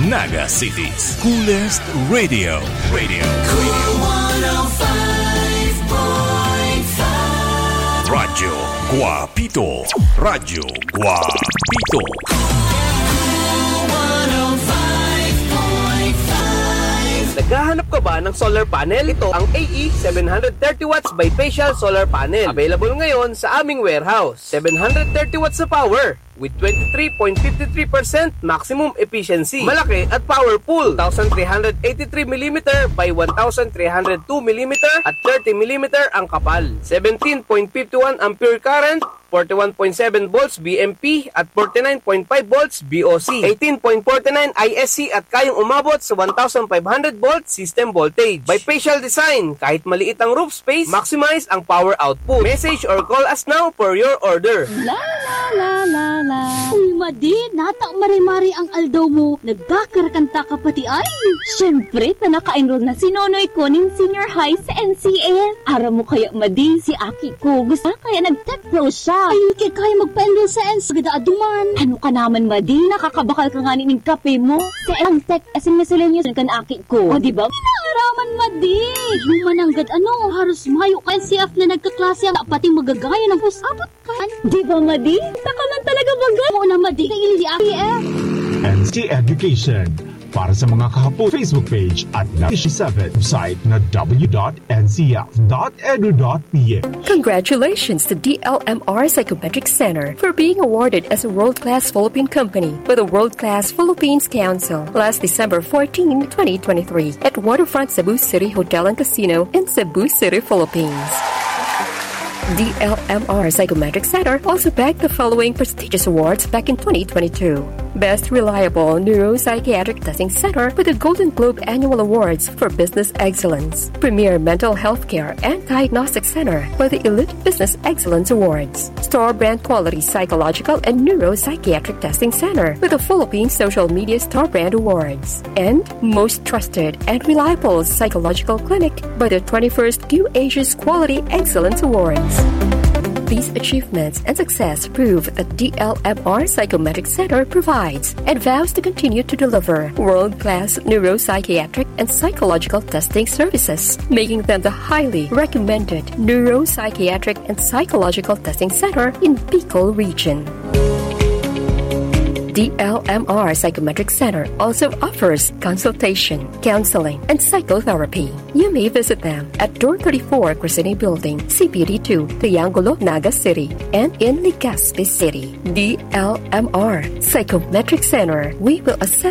Naga City's coolest radio. Cool 105.5. Radyo Guapito. Radyo Guapito. Naghahanap ka ba ng solar panel? Ito ang AE 730 watts bifacial solar panel. Available ngayon sa aming warehouse. 730 watts na power with 23.53% maximum efficiency. Malaki at powerful. 1,383mm by 1,302mm at 30mm ang kapal. 17.51 ampere current, 41.7 volts BMP at 49.5 volts BOC. 18.49 ISC at kayang umabot sa 1,500 volts system voltage. Bifacial design, kahit maliit ang roof space, maximize ang power output. Message or call us now for your order. La la la la la. Uy, Madi, nata mari-mari ang aldaw mo. Nagkakarakanta ka pati ay. Siyempre, naka-enroll na si Nonoy ko ng senior high sa NCL. Ara mo kaya, Madi, si Aki ko. Gusto kaya nag-tech-pro siya. Ay, kaya magpa-enroll sa NCL. Gada-aduman. Ano ka naman, Madi? Nakakabakal ka nga ng kape mo. Sa ang tech, asin miscellaneous kan Aki ko. O, diba? Pinaaraman, Madi. Yung mananggad, haros mayo ka NCF na nagkaklase ang pati magagaya ng pusabot ka. Diba, Madi? Takalan talaga bagay. Oo na, Madi. Kaili di Aki NC Education. Para sa mga kahapo Facebook page at 97 website na w.ncf.edu.ph. Congratulations to DLMR Psychometric Center for being awarded as a world-class Philippine company by the World-Class Philippines Council last December 14, 2023 at Waterfront Cebu City Hotel and Casino in Cebu City, Philippines. DLMR Psychometric Center also bagged the following prestigious awards back in 2022. Best Reliable Neuropsychiatric Testing Center with the Golden Globe Annual Awards for Business Excellence. Premier Mental Health Care and Diagnostic Center by the Elite Business Excellence Awards. Star Brand Quality Psychological and Neuropsychiatric Testing Center with the Philippine Social Media Star Brand Awards. And Most Trusted and Reliable Psychological Clinic by the 21st Q Asia's Quality Excellence Awards. These achievements and success prove that DLMR Psychometric Center provides and vows to continue to deliver world-class neuropsychiatric and psychological testing services, making them the highly recommended neuropsychiatric and psychological testing center in Bicol region. DLMR Psychometric Center also offers consultation, counseling, and psychotherapy. You may visit them at Door 34 Cresceni Building, CPD2, Triangulo, Naga City, and in Legazpi City. DLMR Psychometric Center. We will assess